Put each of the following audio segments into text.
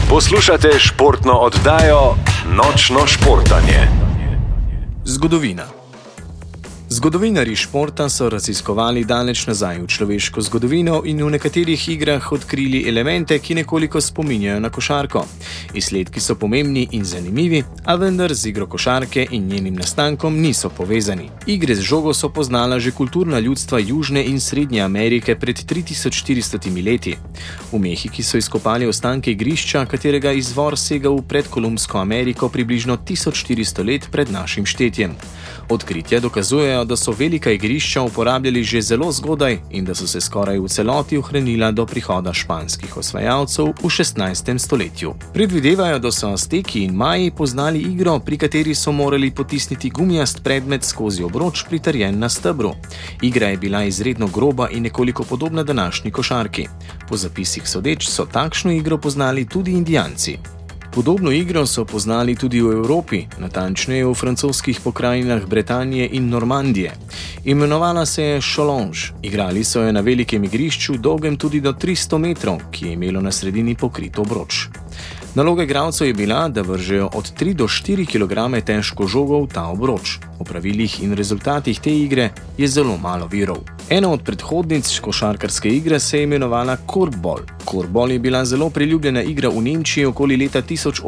Poslušate športno oddajo Nočno športanje. Zgodovina. Zgodovinarji športa so raziskovali daleč nazaj v človeško zgodovino in v nekaterih igrah odkrili elemente, ki nekoliko spominjajo na košarko. Izsledki so pomembni in zanimivi, a vendar z igro košarke in njenim nastankom niso povezani. Igre z žogo so poznala že kulturna ljudstva Južne in Srednje Amerike pred 3400 leti. V Mehiki so izkopali ostanke igrišča, katerega izvor sega v predkolumbsko Ameriko približno 1400 let pred našim štetjem. Odkritja dokazujejo, da so velika igrišča uporabljali že zelo zgodaj in da so se skoraj v celoti ohranila do prihoda španskih osvajalcev v 16. stoletju. Predvidevajo, da so Azteki in Maji poznali igro, pri kateri so morali potisniti gumijast predmet skozi obroč pritrjen na stebru. Igra je bila izredno groba in nekoliko podobna današnji košarki. Po zapisih sodeč so takšno igro poznali tudi Indijanci. Podobno igro so poznali tudi v Evropi, natančneje v francoskih pokrajinah Bretanije in Normandije. Imenovala se je šolonž. Igrali so jo na velikem igrišču, dolgem tudi do 300 metrov, ki je imelo na sredini pokrit obroč. Naloga igralcev je bila, da vržejo od 3 do 4 kg težko žogo v ta obroč. O pravilih in rezultatih te igre je zelo malo virov. Ena od predhodnic košarkarske igre se je imenovala korfball. Korfball je bila zelo priljubljena igra v Nemčiji okoli leta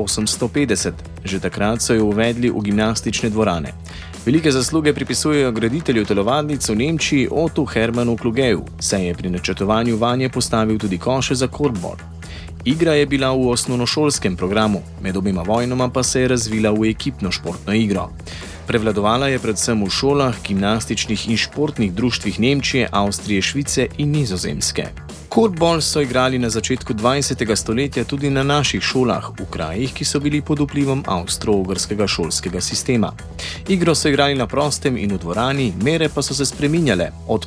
1850. Že takrat so jo uvedli v gimnastične dvorane. Velike zasluge pripisujejo graditelju telovadnic v Nemčiji Ottu Hermannu Klugeju, saj je pri načrtovanju vanje postavil tudi koše za korfball. Igra je bila v osnovnošolskem programu, med obima vojnama pa se je razvila v ekipno športno igro. Prevladovala je predvsem v šolah, gimnastičnih in športnih društvih Nemčije, Avstrije, Švice in Nizozemske. Korfball so igrali na začetku 20. stoletja tudi na naših šolah, v krajih, ki so bili pod vplivom avstro-ogrskega šolskega sistema. Igro so igrali na prostem in v dvorani, mere pa so se spreminjale od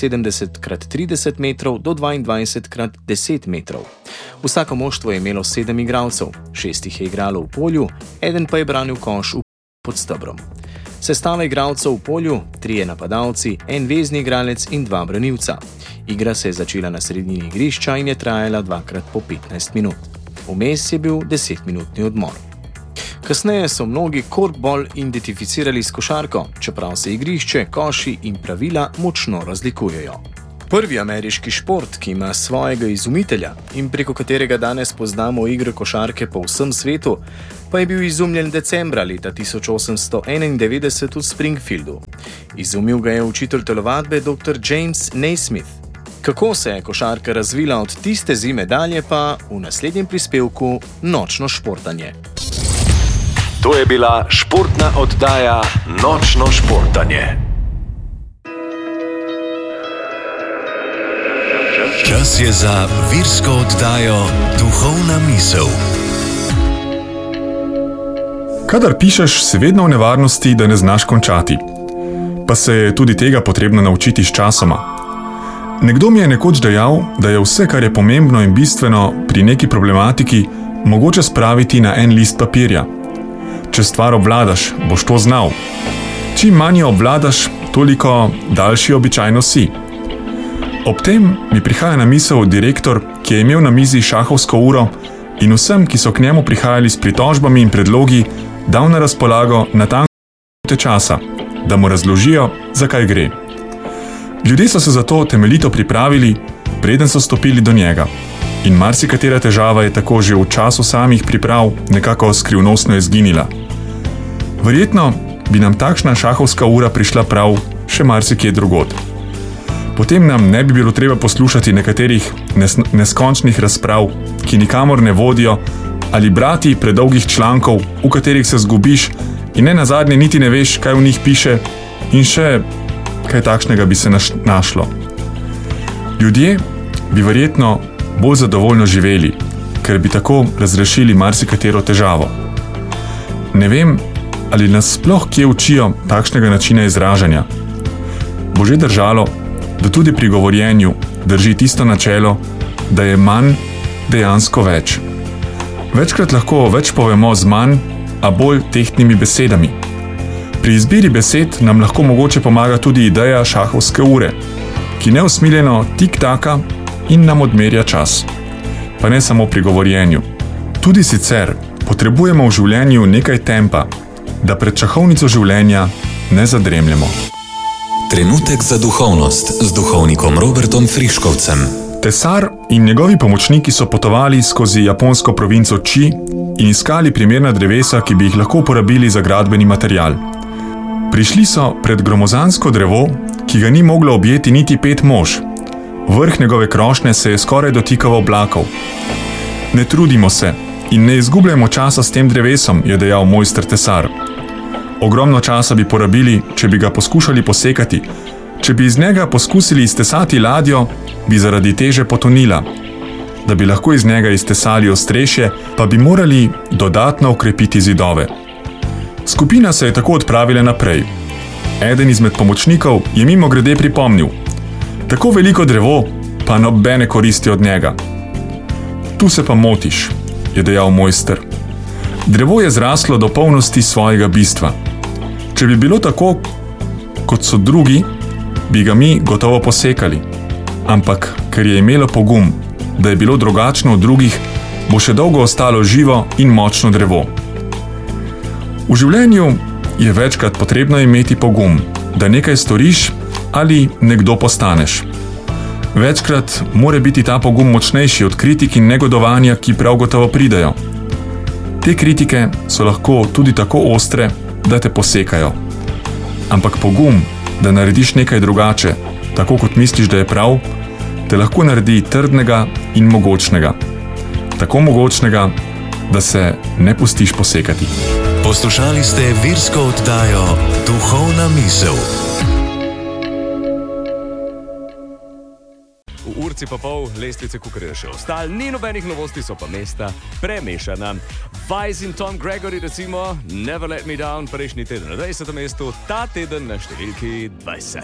75x30 metrov do 22x10 metrov. Vsako moštvo je imelo 7 igralcev, 6 jih je igralo v polju, eden pa je branil koš pod stebrom. Sestava igralcev v polju, 3 napadalci, 1 vezni igralec in 2 branilca. Igra se je začela na sredini igrišča in je trajala 2x po 15 minut. Vmes je bil 10-minutni odmor. Kasneje so mnogi korfball identificirali s košarko, čeprav se igrišče, koši in pravila močno razlikujejo. Prvi ameriški šport, ki ima svojega izumitelja in preko katerega danes poznamo igro košarke po vsem svetu, pa je bil izumljen decembra leta 1891 v Springfieldu. Izumil ga je učitelj telovadbe dr. James Naismith. Kako se je košarka razvila od tiste zime dalje pa v naslednjem prispevku Nočno športanje. To je bila športna oddaja Nočno športanje. Čas je za virsko oddajo Duhovna misel. Kadar pišeš, si vedno v nevarnosti, da ne znaš končati. Pa se je tudi tega potrebno naučiti s časoma. Nekdo mi je nekoč dejal, da je vse, kar je pomembno in bistveno pri neki problematiki, mogoče spraviti na en list papirja. Če stvar obvladaš, boš to znal. Čim manj obvladaš, toliko daljši običajno si. Ob tem mi prihaja na misel direktor, ki je imel na mizi šahovsko uro in vsem, ki so k njemu prihajali s pritožbami in predlogi, dal na razpolago natanko minute časa, da mu razložijo, zakaj gre. Ljudje so se zato temeljito pripravili, preden so stopili do njega. In marsikatera težava je tako že v času samih priprav nekako skrivnostno izginila. Verjetno bi nam takšna šahovska ura prišla prav še marsikje drugod. Potem nam ne bi bilo treba poslušati nekaterih neskončnih razprav, ki nikamor ne vodijo, ali brati predolgih člankov, v katerih se zgubiš in ne nazadnje niti ne veš, kaj v njih piše in še kaj takšnega bi se našlo. Ljudje bi verjetno bolj zadovoljno živeli, ker bi tako razrešili marsikatero težavo. Ne vem, ali nas sploh kje učijo takšnega načina izražanja. Bo že držalo, da tudi pri govorjenju drži tisto načelo, da je manj dejansko več. Večkrat lahko več povemo z manj, a bolj tehtnimi besedami. Pri izbiri besed nam lahko mogoče pomaga tudi ideja šahovske ure, ki neusmiljeno tik-taka in nam odmerja čas. Pa ne samo pri govorjenju, Tudi sicer potrebujemo v življenju nekaj tempa, da pred šahovnico življenja ne zadremljemo. Trenutek za duhovnost z duhovnikom Robertom Friškovcem. Tesar in njegovi pomočniki so potovali skozi japonsko provinco Či in iskali primerna drevesa, ki bi jih lahko uporabili za gradbeni material. Prišli so pred gromozansko drevo, ki ga ni moglo objeti niti 5 mož. Vrh njegove krošnje se je skoraj dotikal oblakov. Ne trudimo se in ne izgubljamo časa s tem drevesom, je dejal mojster tesar. Ogromno časa bi porabili, če bi ga poskušali posekati. Če bi iz njega poskusili iztesati ladjo, bi zaradi teže potonila. Da bi lahko iz njega iztesali ostrešje, pa bi morali dodatno okrepiti zidove. Skupina se je tako odpravila naprej. Eden izmed pomočnikov je mimogrede pripomnil: tako veliko drevo, pa nobene koristi od njega. Tu se pa motiš, je dejal mojster. Drevo je zraslo do polnosti svojega bistva. Če bi bilo tako, kot so drugi, bi ga mi gotovo posekali. Ampak, ker je imelo pogum, da je bilo drugačno od drugih, bo še dolgo ostalo živo in močno drevo. V življenju je večkrat potrebno imeti pogum, da nekaj storiš ali nekdo postaneš. Večkrat mora biti ta pogum močnejši od kritik in negodovanja, ki prav gotovo pridejo. Te kritike so lahko tudi tako ostre, da te posekajo. Ampak pogum, da narediš nekaj drugače, tako kot misliš, da je prav, te lahko naredi trdnega in mogočnega. Tako mogočnega, da se ne pustiš posekati. Poslušali ste virsko oddajo Duhovna misel. V urci pa pol lestvice kukarja še ostali, ni nobenih novosti, so pa mesta premešana. Vice in Tom Gregory recimo Never Let Me Down prejšnji teden na 20. mestu, ta teden na številki 20.